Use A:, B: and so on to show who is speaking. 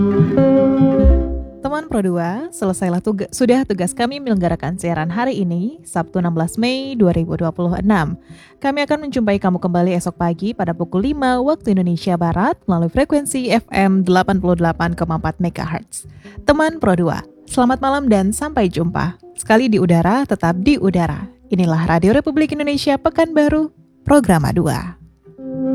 A: Teman Pro 2, sudah tugas kami menyelenggarakan siaran hari ini, Sabtu 16 Mei 2026. Kami akan menjumpai kamu kembali esok pagi pada pukul 5 waktu Indonesia Barat melalui frekuensi FM 88,4 MHz. Teman Pro 2, selamat malam dan sampai jumpa. Sekali di udara, tetap di udara. Inilah Radio Republik Indonesia Pekanbaru, Programa 2.